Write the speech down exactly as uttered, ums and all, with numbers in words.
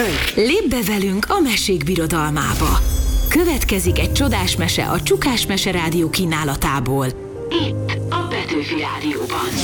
Lépj be velünk a mesék birodalmába. Következik egy csodás mese a Csukás Mese Rádió kínálatából. Itt a Petőfi Rádióban.